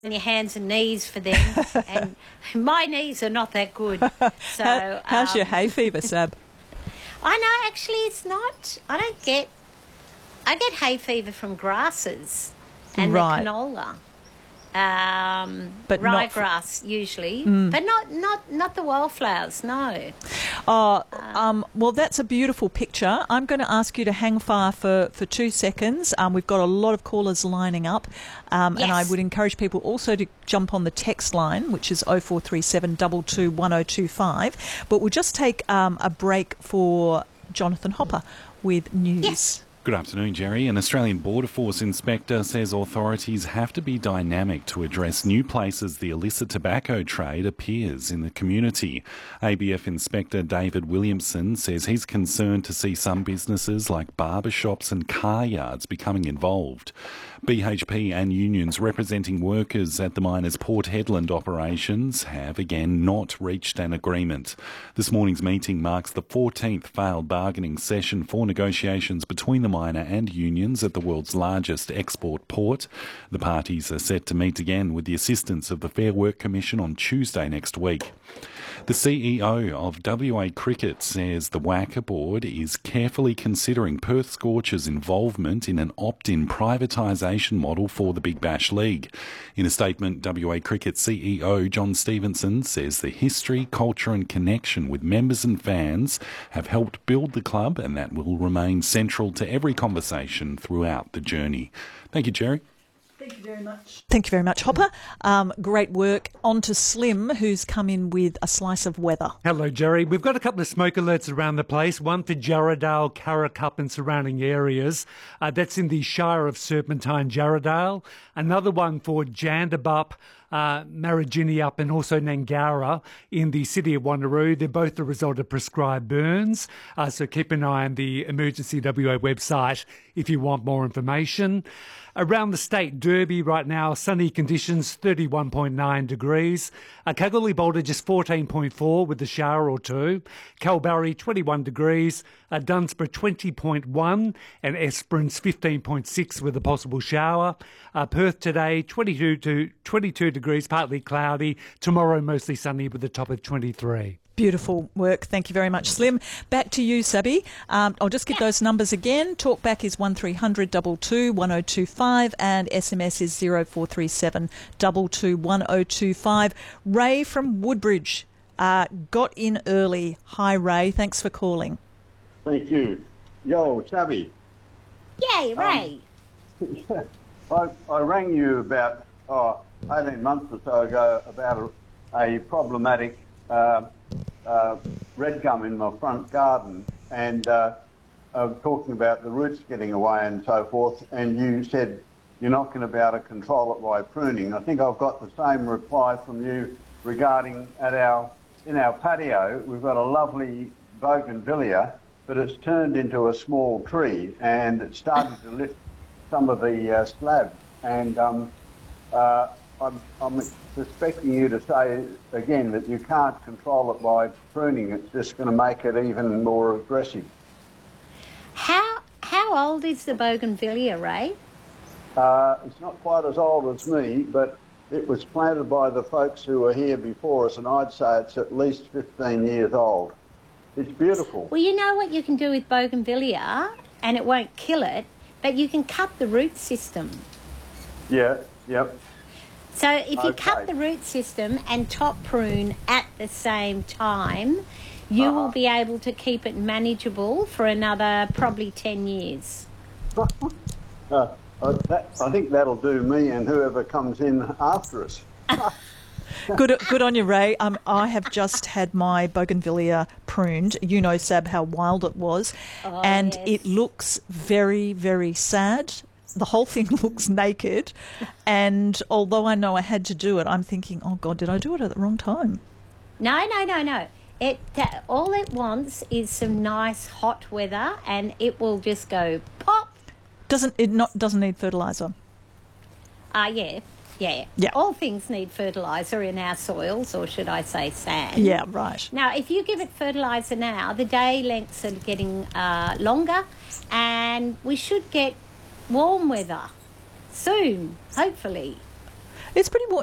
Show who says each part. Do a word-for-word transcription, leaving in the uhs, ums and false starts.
Speaker 1: on your hands and knees for them, and my knees are not that good. So
Speaker 2: How, how's
Speaker 1: um,
Speaker 2: your hay fever, Sab?
Speaker 1: I know, actually, it's not. I don't get. I get hay fever from grasses and
Speaker 2: Right.
Speaker 1: the canola, um,
Speaker 2: But not f-
Speaker 1: ryegrass usually, but not not not the wildflowers. No.
Speaker 2: Oh, um, well, that's a beautiful picture. I'm going to ask you to hang fire for, for two seconds. Um, we've got a lot of callers lining up, um, and I
Speaker 1: Yes.
Speaker 2: would encourage people also to jump on the text line, which is oh four three seven, two two, one oh two five. But we'll just take um, a break for Jonathan Hopper with news.
Speaker 1: Yes.
Speaker 3: Good afternoon, Jerry. An Australian Border Force inspector says authorities have to be dynamic to address new places the illicit tobacco trade appears in the community. A B F Inspector David Williamson says he's concerned to see some businesses like barbershops and car yards becoming involved. B H P and unions representing workers at the miner's Port Hedland operations have again not reached an agreement. This morning's meeting marks the fourteenth failed bargaining session for negotiations between the miner and unions at the world's largest export port. The parties are set to meet again with the assistance of the Fair Work Commission on Tuesday next week. The C E O of W A Cricket says the W A C C A board is carefully considering Perth Scorchers' involvement in an opt-in privatisation model for the Big Bash League. In a statement, W A Cricket C E O John Stevenson says the history, culture and connection with members and fans have helped build the club, and that will remain central to every conversation throughout the journey. Thank you, Jerry.
Speaker 2: Thank you very much. Thank you very much, Hopper. Um, great work. On to Slim, who's come in with a slice of weather.
Speaker 4: Hello, Jerry. We've got a couple of smoke alerts around the place. One for Jarradale, Carracup and surrounding areas. Uh, that's in the Shire of Serpentine, Jarradale. Another one for Jandabup, uh, Mariginiup and also Nangara in the city of Wanneroo. They're both the result of prescribed burns. Uh, so keep an eye on the Emergency W A website if you want more information. Around the state, Derby right now, sunny conditions, thirty-one point nine degrees. Uh, Kalgoorlie Boulder just fourteen point four with a shower or two. Kalbarri, twenty-one degrees. Uh, Dunsborough, twenty point one. And Esperance, fifteen point six with a possible shower. Uh, Perth today, twenty-two to twenty-two degrees, partly cloudy. Tomorrow, mostly sunny with a top of twenty-three.
Speaker 2: Beautiful work. Thank you very much, Slim. Back to you, Sabby. Um, I'll just give those numbers again. Talkback is one three hundred two two one oh two five and S M S is zero four three seven two two one oh two five. Ray from Woodbridge uh, got in early. Hi, Ray. Thanks for calling.
Speaker 5: Thank you. Yo, Sabby.
Speaker 1: Yay, Ray.
Speaker 5: Um, I, I rang you about oh, eighteen months or so ago about a, a problematic uh, uh, red gum in my front garden, and uh, I was talking about the roots getting away and so forth, and you said you're not going to be able to control it by pruning. I think I've got the same reply from you regarding at our in our patio, we've got a lovely bougainvillea, but it's turned into a small tree, and it's starting to lift some of the uh, slabs, and um, uh, I'm, I'm suspecting you to say again that you can't control it by pruning. It's just going to make it even more aggressive.
Speaker 1: How how old is the bougainvillea, Ray?
Speaker 5: Uh, it's not quite as old as me, but it was planted by the folks who were here before us, and I'd say it's at least fifteen years old. It's beautiful.
Speaker 1: Well, you know what you can do with bougainvillea, and it won't kill it, but you can cut the root system.
Speaker 5: Yeah, yep.
Speaker 1: So if you
Speaker 5: Okay.
Speaker 1: cut the root system and top prune at the same time, you
Speaker 5: Uh-huh.
Speaker 1: will be able to keep it manageable for another probably ten years.
Speaker 5: uh, uh, that, I think that'll do me and whoever comes in after us.
Speaker 2: Good, good on you, Ray. Um, I have just had my bougainvillea pruned. You know, Sab, how wild it was.
Speaker 1: Oh,
Speaker 2: and
Speaker 1: yes.
Speaker 2: it looks very, very sad. The whole thing looks naked. And although I know I had to do it, I'm thinking, oh, God, did I do it at the wrong time?
Speaker 1: No, no, no, no. It uh, all it wants is some nice hot weather, and it will just go pop.
Speaker 2: Doesn't it not doesn't need fertiliser?
Speaker 1: Ah, yeah, yeah.
Speaker 2: Yeah.
Speaker 1: All things need fertiliser in our soils, or should I say sand.
Speaker 2: Yeah, right.
Speaker 1: Now, if you give it fertiliser now, the day lengths are getting uh, longer, and we should get warm weather soon, hopefully.
Speaker 2: It's pretty more